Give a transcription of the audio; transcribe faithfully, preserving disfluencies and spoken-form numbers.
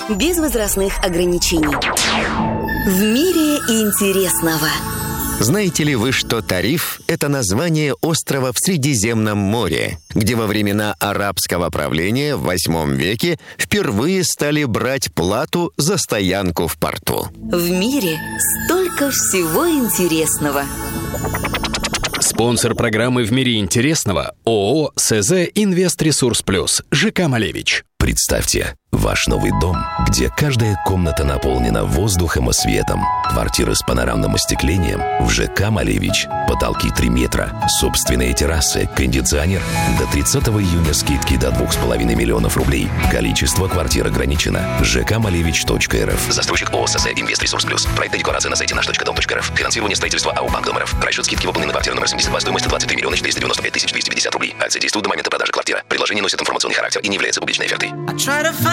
без возрастных ограничений. В мире интересного. Знаете ли вы, что Тариф – это название острова в Средиземном море, где во времена арабского правления в восьмом веке впервые стали брать плату за стоянку в порту? В мире столько всего интересного. Спонсор программы «В мире интересного» ООО «СЗ Инвест-Ресурс Плюс» ЖК «Малевич». Представьте, ваш новый дом, где каждая комната наполнена воздухом и светом. Квартира с панорамным остеклением в ЖК «Малевич». Потолки три метра, собственные террасы, кондиционер. До тридцатого июня скидки до двух с половиной миллионов рублей. Количество квартир ограничено. жк малевич точка эр эф. Застройщик ООО «СЗ Инвест-Ресурс Плюс». Проект декларации на сайте наш точка дом точка эр эф. Финансирование строительства АО «Банк Дом РФ». Расчет скидки выполнены на квартиру номер семьдесят два стоимостью двадцать три миллиона четыреста девяносто пять тысяч двести пятьдесят рублей. Акция действует до момента продажи квартиры. Предложение носит информационный характер и не является публичной офертой.